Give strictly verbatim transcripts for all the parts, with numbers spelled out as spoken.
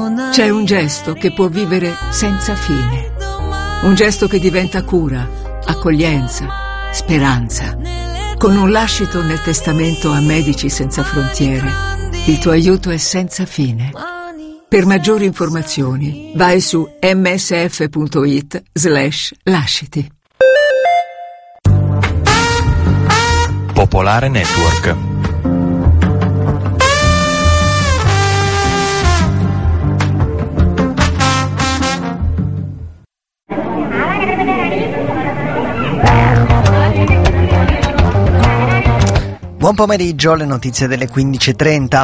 C'è un gesto che può vivere senza fine. Un gesto che diventa cura, accoglienza, speranza. Con un lascito nel testamento a Medici Senza Frontiere, il tuo aiuto è senza fine. Per maggiori informazioni, vai su msf.it slash lasciti. Popolare Network. Buon pomeriggio, le notizie delle quindici e trenta.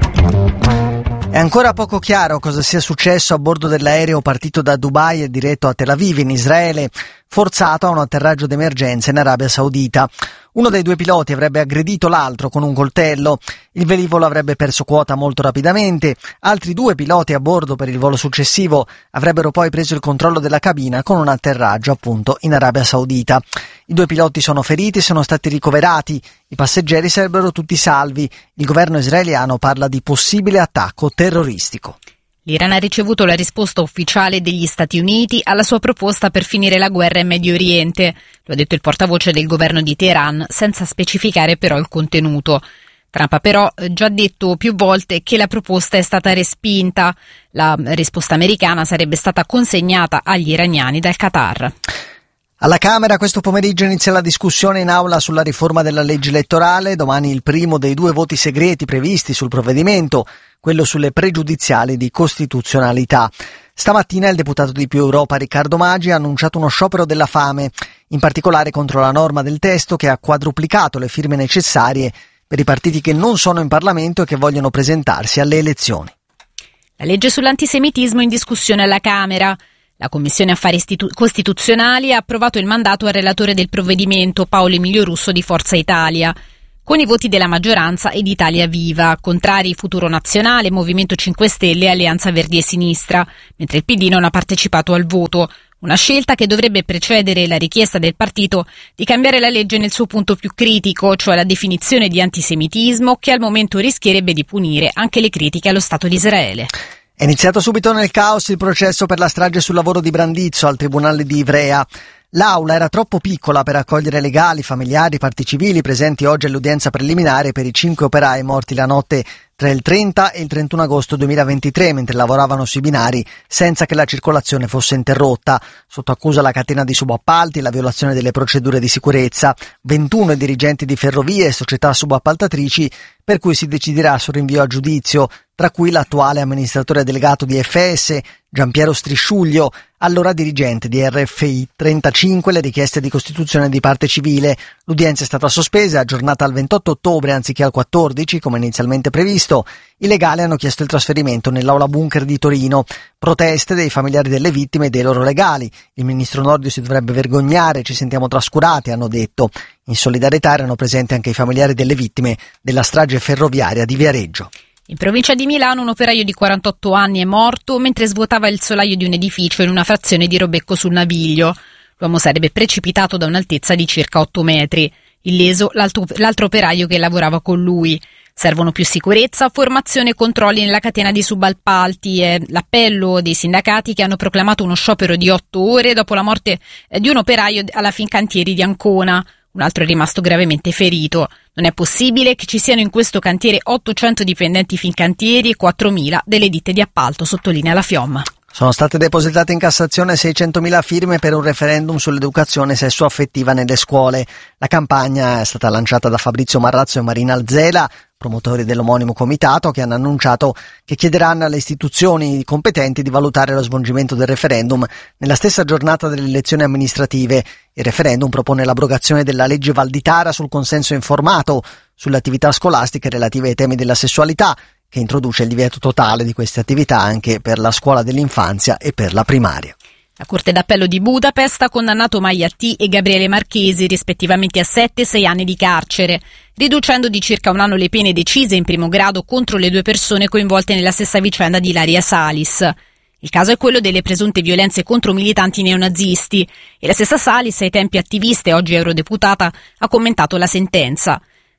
È ancora poco chiaro cosa sia successo a bordo dell'aereo partito da Dubai e diretto a Tel Aviv in Israele, forzato a un atterraggio d'emergenza in Arabia Saudita. Uno dei due piloti avrebbe aggredito l'altro con un coltello, il velivolo avrebbe perso quota molto rapidamente, altri due piloti a bordo per il volo successivo avrebbero poi preso il controllo della cabina con un atterraggio appunto in Arabia Saudita. I due piloti sono feriti e sono stati ricoverati, i passeggeri sarebbero tutti salvi, il governo israeliano parla di possibile attacco terroristico. L'Iran ha ricevuto la risposta ufficiale degli Stati Uniti alla sua proposta per finire la guerra in Medio Oriente. Lo ha detto il portavoce del governo di Teheran, senza specificare però il contenuto. Trump ha però già detto più volte che la proposta è stata respinta. La risposta americana sarebbe stata consegnata agli iraniani dal Qatar. Alla Camera questo pomeriggio inizia la discussione in aula sulla riforma della legge elettorale, domani il primo dei due voti segreti previsti sul provvedimento, quello sulle pregiudiziali di costituzionalità. Stamattina il deputato di Più Europa Riccardo Maggi ha annunciato uno sciopero della fame, in particolare contro la norma del testo che ha quadruplicato le firme necessarie per i partiti che non sono in Parlamento e che vogliono presentarsi alle elezioni. La legge sull'antisemitismo in discussione alla Camera. La Commissione Affari Istitu- Costituzionali ha approvato il mandato al relatore del provvedimento, Paolo Emilio Russo di Forza Italia, con i voti della maggioranza ed Italia Viva, contrari Futuro Nazionale, Movimento cinque Stelle e Alleanza Verdi e Sinistra, mentre il P D non ha partecipato al voto. Una scelta che dovrebbe precedere la richiesta del partito di cambiare la legge nel suo punto più critico, cioè la definizione di antisemitismo, che al momento rischierebbe di punire anche le critiche allo Stato di Israele. È iniziato subito nel caos il processo per la strage sul lavoro di Brandizzo al Tribunale di Ivrea. L'aula era troppo piccola per accogliere legali, familiari, parti civili presenti oggi all'udienza preliminare per i cinque operai morti la notte tra il trenta e il trentuno agosto duemilaventitré mentre lavoravano sui binari senza che la circolazione fosse interrotta. Sotto accusa la catena di subappalti e la violazione delle procedure di sicurezza. ventuno i dirigenti di ferrovie e società subappaltatrici per cui si deciderà sul rinvio a giudizio, tra cui l'attuale amministratore delegato di F S, Giampiero Strisciuglio, allora dirigente di R F I. trentacinque le richieste di costituzione di parte civile. L'udienza è stata sospesa e aggiornata al ventotto ottobre anziché al quattordici, come inizialmente previsto. I legali hanno chiesto il trasferimento nell'aula bunker di Torino. Proteste dei familiari delle vittime e dei loro legali. Il ministro Nordio si dovrebbe vergognare, ci sentiamo trascurati, hanno detto. In solidarietà erano presenti anche i familiari delle vittime della strage ferroviaria di Viareggio. In provincia di Milano un operaio di quarantotto anni è morto mentre svuotava il solaio di un edificio in una frazione di Robecco sul Naviglio. L'uomo sarebbe precipitato da un'altezza di circa otto metri. Illeso l'altro, l'altro operaio che lavorava con lui. Servono più sicurezza, formazione e controlli nella catena di subappalti. È l'appello dei sindacati che hanno proclamato uno sciopero di otto ore dopo la morte di un operaio alla Fincantieri di Ancona. Un altro è rimasto gravemente ferito. Non è possibile che ci siano in questo cantiere ottocento dipendenti Fincantieri e quattromila delle ditte di appalto, sottolinea la Fiomma. Sono state depositate in Cassazione seicentomila firme per un referendum sull'educazione sessuaffettiva nelle scuole. La campagna è stata lanciata da Fabrizio Marrazzo e Marina Alzela, promotori dell'omonimo comitato, che hanno annunciato che chiederanno alle istituzioni competenti di valutare lo svolgimento del referendum nella stessa giornata delle elezioni amministrative. Il referendum propone l'abrogazione della legge Valditara sul consenso informato sulle attività scolastiche relative ai temi della sessualità, che introduce il divieto totale di queste attività anche per la scuola dell'infanzia e per la primaria. La Corte d'Appello di Budapest ha condannato Maia T e Gabriele Marchesi rispettivamente a sette e sei anni di carcere, riducendo di circa un anno le pene decise in primo grado contro le due persone coinvolte nella stessa vicenda di Ilaria Salis. Il caso è quello delle presunte violenze contro militanti neonazisti e la stessa Salis, ai tempi attivista e oggi eurodeputata, ha commentato la sentenza.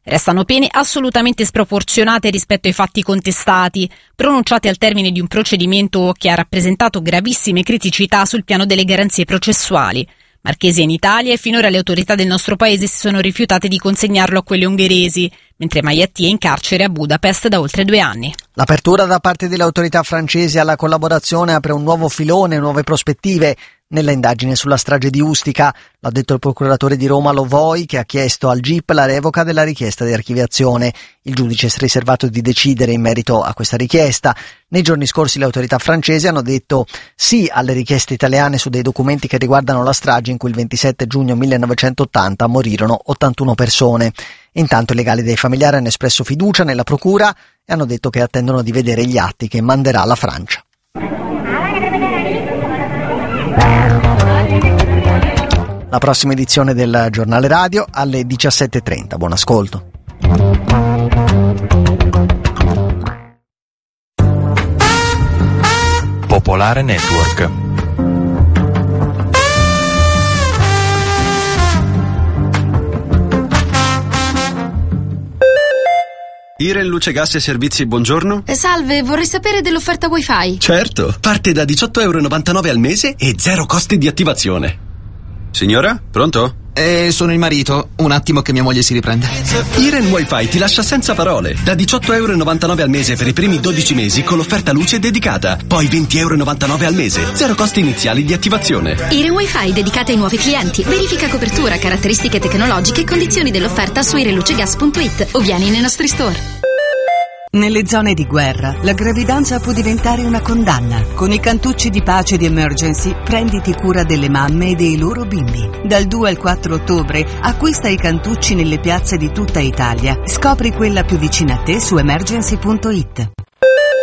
Restano pene assolutamente sproporzionate rispetto ai fatti contestati, pronunciate al termine di un procedimento che ha rappresentato gravissime criticità sul piano delle garanzie processuali. Marchesi è in Italia e finora le autorità del nostro paese si sono rifiutate di consegnarlo a quelle ungheresi, mentre Maiatti è in carcere a Budapest da oltre due anni. L'apertura da parte delle autorità francesi alla collaborazione apre un nuovo filone, nuove prospettive nella indagine sulla strage di Ustica. L'ha detto il procuratore di Roma Lovoi, che ha chiesto al G I P la revoca della richiesta di archiviazione. Il giudice si è riservato di decidere in merito a questa richiesta. Nei giorni scorsi le autorità francesi hanno detto sì alle richieste italiane su dei documenti che riguardano la strage in cui il ventisette giugno millenovecentottanta morirono ottantuno persone. Intanto i legali dei familiari hanno espresso fiducia nella procura e hanno detto che attendono di vedere gli atti che manderà la Francia. La prossima edizione del Giornale Radio alle diciassette e trenta. Buon ascolto. Popolare Network. Iren Luce Gas e Servizi, buongiorno. Eh, salve, vorrei sapere dell'offerta Wi-Fi. Certo, parte da diciotto euro e novantanove al mese e zero costi di attivazione. Signora, pronto? Eh, sono il marito. Un attimo che mia moglie si riprende. Iren Wi-Fi ti lascia senza parole. Da diciotto euro e novantanove al mese per i primi dodici mesi con l'offerta luce dedicata. Poi venti euro e novantanove al mese. Zero costi iniziali di attivazione. Iren Wi-Fi dedicata ai nuovi clienti. Verifica copertura, caratteristiche tecnologiche e condizioni dell'offerta su irenlucegas punto it o vieni nei nostri store. Nelle zone di guerra, la gravidanza può diventare una condanna. Con i cantucci di pace di Emergency, prenditi cura delle mamme e dei loro bimbi. Dal due al quattro ottobre, acquista i cantucci nelle piazze di tutta Italia. Scopri quella più vicina a te su emergency punto it.